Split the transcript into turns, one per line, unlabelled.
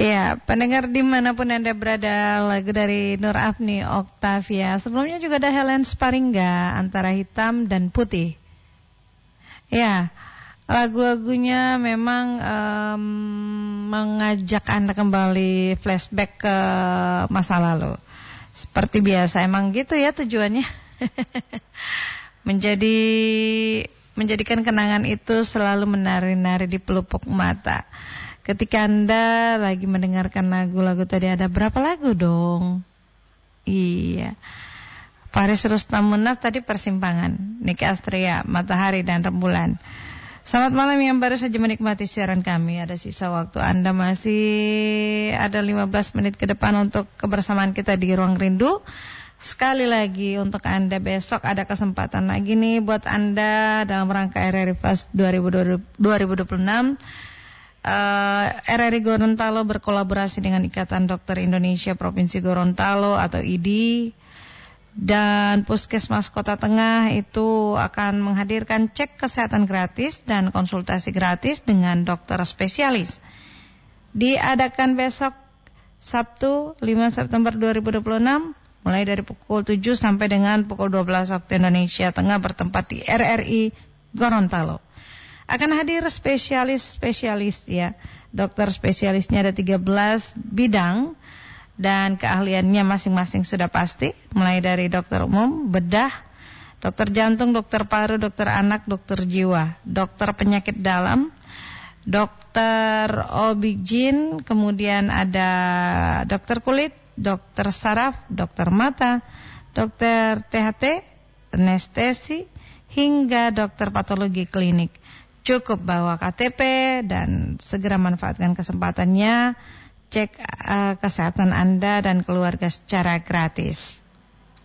Ya, pendengar dimanapun Anda berada, lagu dari Nur Afni Oktavia. Sebelumnya juga ada Helen Sparingga, Antara Hitam dan Putih. Ya, lagu-lagunya memang mengajak Anda kembali flashback ke masa lalu. Seperti biasa, emang gitu ya tujuannya. Menjadikan kenangan itu selalu menari-nari di pelupuk mata. Ketika Anda lagi mendengarkan lagu-lagu tadi, ada berapa lagu dong? Iya. Faris Rustam Munaf tadi Persimpangan, Niki Astria, Matahari dan Rembulan. Selamat malam yang baru saja menikmati siaran kami. Ada sisa waktu Anda masih ada 15 menit ke depan untuk kebersamaan kita di Ruang Rindu. Sekali lagi untuk Anda besok ada kesempatan lagi nih buat Anda dalam rangka RRI Fest 2026. RRI Gorontalo berkolaborasi dengan Ikatan Dokter Indonesia Provinsi Gorontalo atau IDI dan Puskesmas Kota Tengah itu akan menghadirkan cek kesehatan gratis dan konsultasi gratis dengan dokter spesialis. Diadakan besok Sabtu 5 September 2026 mulai dari pukul 7 sampai dengan pukul 12 waktu Indonesia Tengah, bertempat di RRI Gorontalo. Akan hadir spesialis-spesialis ya. Dokter spesialisnya ada 13 bidang dan keahliannya masing-masing sudah pasti, mulai dari dokter umum, bedah, dokter jantung, dokter paru, dokter anak, dokter jiwa, dokter penyakit dalam, dokter OB/GYN, kemudian ada dokter kulit, dokter saraf, dokter mata, dokter THT, anestesi, hingga dokter patologi klinik. Cukup bawa KTP dan segera manfaatkan kesempatannya. Cek kesehatan Anda dan keluarga secara gratis.